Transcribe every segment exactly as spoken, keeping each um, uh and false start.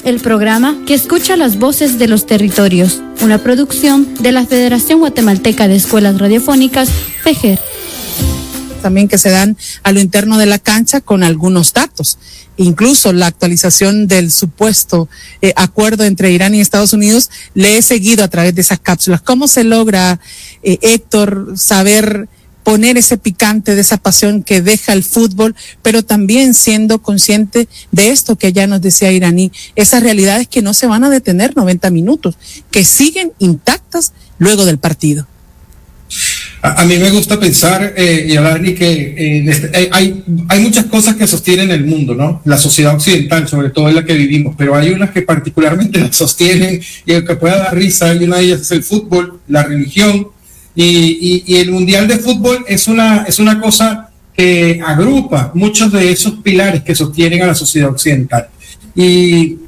el programa que escucha las voces de los territorios, una producción de la Federación Guatemalteca de Escuelas Radiofónicas, FEGER. También que se dan a lo interno de la cancha con algunos datos, incluso la actualización del supuesto eh, acuerdo entre Irán y Estados Unidos, le he seguido a través de esas cápsulas. ¿Cómo se logra, eh, Héctor, saber poner ese picante de esa pasión que deja el fútbol, pero también siendo consciente de esto que ya nos decía Iraní, esas realidades que no se van a detener noventa minutos, que siguen intactas luego del partido? A, a mí me gusta pensar, eh, Yolani, que eh, este, eh, hay, hay muchas cosas que sostienen el mundo, ¿no? La sociedad occidental, sobre todo en la que vivimos, pero hay unas que particularmente la sostienen y el que pueda dar risa, y una de ellas es el fútbol, la religión, y, y, y el Mundial de Fútbol es una, es una cosa que agrupa muchos de esos pilares que sostienen a la sociedad occidental. Y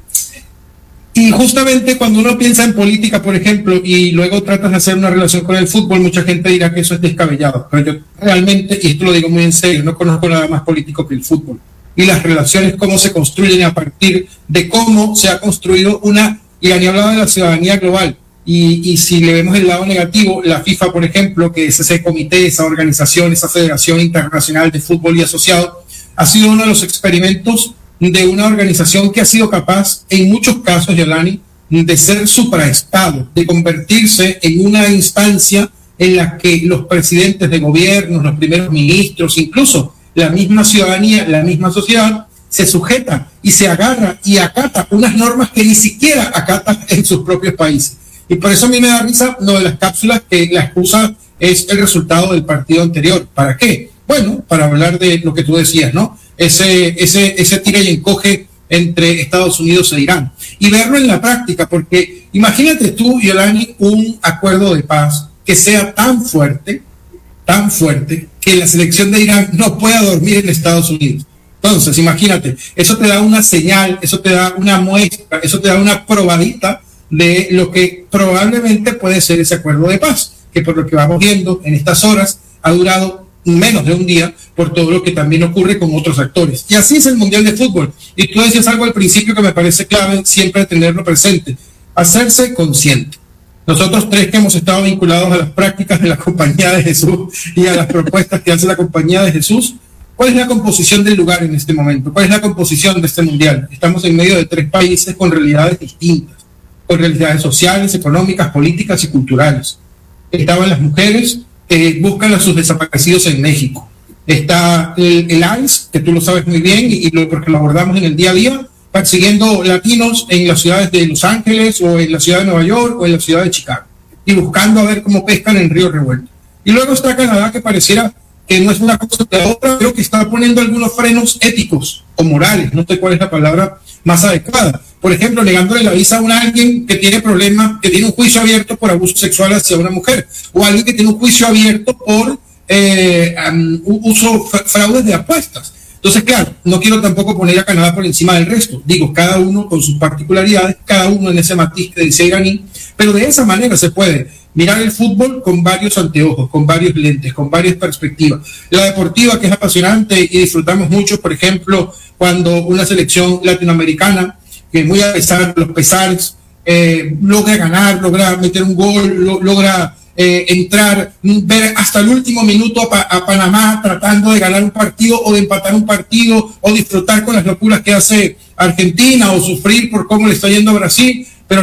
Y justamente cuando uno piensa en política, por ejemplo, y luego tratas de hacer una relación con el fútbol, mucha gente dirá que eso es descabellado. Pero yo realmente, y esto lo digo muy en serio, no conozco nada más político que el fútbol. Y las relaciones, cómo se construyen a partir de cómo se ha construido una, y Ani hablaba de la ciudadanía global. Y, y si le vemos el lado negativo, la FIFA, por ejemplo, que es ese comité, esa organización, esa Federación Internacional de Fútbol y Asociado, ha sido uno de los experimentos de una organización que ha sido capaz, en muchos casos, Yolani, de ser supraestado, de convertirse en una instancia en la que los presidentes de gobiernos, los primeros ministros, incluso la misma ciudadanía, la misma sociedad, se sujeta y se agarra y acata unas normas que ni siquiera acata en sus propios países. Y por eso a mí me da risa lo de las cápsulas, que la excusa es el resultado del partido anterior. ¿Para qué? Bueno, para hablar de lo que tú decías, ¿no? Ese, ese, ese tira y encoge entre Estados Unidos e Irán. Y verlo en la práctica, porque imagínate tú, Yolani, un acuerdo de paz que sea tan fuerte, tan fuerte, que la selección de Irán no pueda dormir en Estados Unidos. Entonces, imagínate, eso te da una señal, eso te da una muestra, eso te da una probadita de lo que probablemente puede ser ese acuerdo de paz, que por lo que vamos viendo en estas horas ha durado menos de un día, por todo lo que también ocurre con otros actores. Y así es el Mundial de Fútbol. Y tú decías algo al principio que me parece clave siempre tenerlo presente: hacerse consciente. Nosotros tres que hemos estado vinculados a las prácticas de la Compañía de Jesús y a las propuestas que hace la Compañía de Jesús, ¿cuál es la composición del lugar en este momento? ¿Cuál es la composición de este Mundial? Estamos en medio de tres países con realidades distintas, con realidades sociales, económicas, políticas y culturales. Estaban las mujeres que buscan a sus desaparecidos en México. Está el, el I C E, que tú lo sabes muy bien, y, y lo, porque lo abordamos en el día a día, persiguiendo latinos en las ciudades de Los Ángeles, o en la ciudad de Nueva York, o en la ciudad de Chicago, y buscando a ver cómo pescan en Río Revuelto. Y luego está Canadá, que pareciera que no es una cosa de otra, pero que está poniendo algunos frenos éticos o morales, no sé cuál es la palabra más adecuada. Por ejemplo, negándole la visa a un alguien que tiene problemas, que tiene un juicio abierto por abuso sexual hacia una mujer, o alguien que tiene un juicio abierto por eh, um, uso, fraudes de apuestas. Entonces, claro, no quiero tampoco poner a Canadá por encima del resto. Digo, cada uno con sus particularidades, cada uno en ese matiz que dice Iraní, pero de esa manera se puede mirar el fútbol con varios anteojos, con varios lentes, con varias perspectivas. La deportiva, que es apasionante y disfrutamos mucho, por ejemplo, cuando una selección latinoamericana, que muy a pesar de los pesares, eh, logra ganar, logra meter un gol, lo, logra eh, entrar, ver hasta el último minuto a, pa, a Panamá tratando de ganar un partido o de empatar un partido, o disfrutar con las locuras que hace Argentina, o sufrir por cómo le está yendo a Brasil.